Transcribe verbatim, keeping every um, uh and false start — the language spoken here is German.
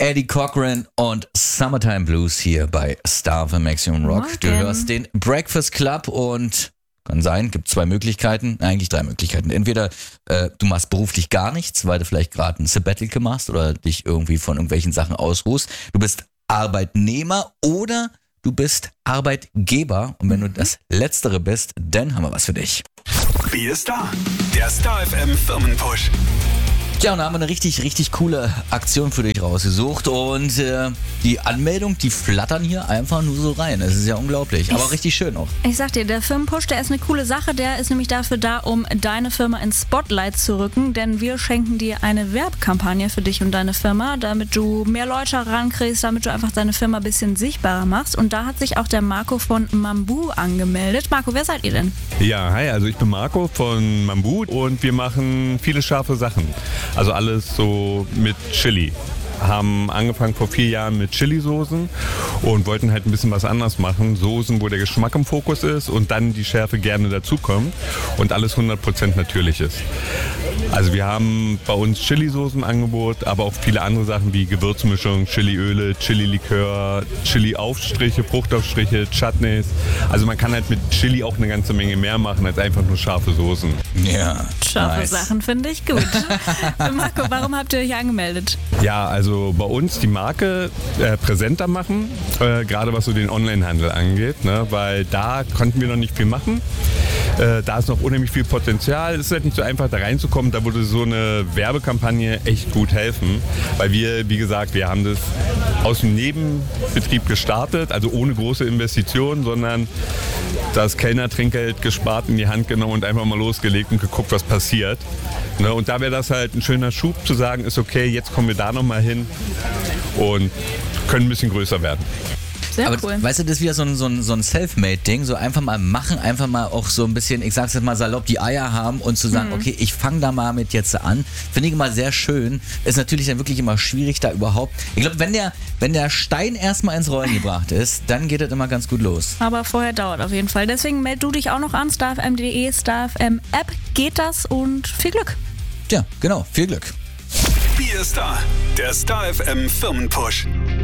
Eddie Cochran und Summertime Blues hier bei Star F M Maximum Rock. Morgen. Du hörst den Breakfast Club und kann sein, gibt zwei Möglichkeiten, eigentlich drei Möglichkeiten. Entweder äh, du machst beruflich gar nichts, weil du vielleicht gerade ein Sabbatical machst oder dich irgendwie von irgendwelchen Sachen ausruhst. Du bist Arbeitnehmer oder du bist Arbeitgeber. Und wenn du das Letztere bist, dann haben wir was für dich. Wie ist da? Der Star F M Firmenpush. Ja, und da haben wir eine richtig, richtig coole Aktion für dich rausgesucht und äh, die Anmeldung, die flattern hier einfach nur so rein. Das ist ja unglaublich, aber Ich- richtig schön auch. Ich sag dir, der Firmenpush, der ist eine coole Sache. Der ist nämlich dafür da, um deine Firma ins Spotlight zu rücken. Denn wir schenken dir eine Werbekampagne für dich und deine Firma, damit du mehr Leute rankriegst, damit du einfach deine Firma ein bisschen sichtbarer machst. Und da hat sich auch der Marco von Mambu angemeldet. Marco, wer seid ihr denn? Ja, hi, also ich bin Marco von Mambu und wir machen viele scharfe Sachen. Also alles so mit Chili. Haben angefangen vor vier Jahren mit Chili-Soßen und wollten halt ein bisschen was anderes machen. Soßen, wo der Geschmack im Fokus ist und dann die Schärfe gerne dazukommt und alles hundert Prozent natürlich ist. Also wir haben bei uns Chili-Soßen im Angebot, aber auch viele andere Sachen wie Gewürzmischung, Chiliöle, Chili-Likör, Chili-Aufstriche, Fruchtaufstriche, Chutneys. Also man kann halt mit Chili auch eine ganze Menge mehr machen als einfach nur scharfe Soßen. Ja, Scharfe nice. Sachen finde ich gut. Marco, warum habt ihr euch angemeldet? Ja, also bei uns die Marke äh, präsenter machen, äh, gerade was so den Onlinehandel angeht, ne? Weil da konnten wir noch nicht viel machen. Äh, da ist noch unheimlich viel Potenzial. Es ist halt nicht so einfach da reinzukommen. Da würde so eine Werbekampagne echt gut helfen, weil wir, wie gesagt, wir haben das aus dem Nebenbetrieb gestartet, also ohne große Investitionen, sondern das Kellnertrinkgeld gespart, in die Hand genommen und einfach mal losgelegt und geguckt, was passiert. Ne? Und da wäre das halt ein schöner Schub zu sagen, ist okay, jetzt kommen wir da nochmal hin und können ein bisschen größer werden. Sehr Aber cool. weißt du, das ist wieder so ein, so ein, so ein Selfmade-Ding, so einfach mal machen, einfach mal auch so ein bisschen, ich sag's jetzt mal salopp, die Eier haben und zu sagen, okay, ich fange da mal mit jetzt an. Finde ich immer sehr schön. Ist natürlich dann wirklich immer schwierig, da überhaupt. Ich glaube, wenn der, wenn der Stein erstmal ins Rollen gebracht ist, dann geht das immer ganz gut los. Aber vorher dauert auf jeden Fall. Deswegen meld du dich auch noch an, starfm punkt de, Star F M App geht das und viel Glück. Tja, genau, viel Glück. Wie ist da? Der Star F M Firmenpush.